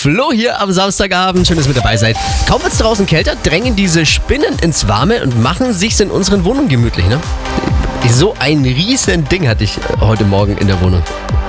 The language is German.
Flo hier am Samstagabend. Schön, dass ihr mit dabei seid. Kaum wird's draußen kälter, drängen diese Spinnen ins Warme und machen sich's in unseren Wohnungen gemütlich, ne? So ein riesen Ding hatte ich heute Morgen in der Wohnung.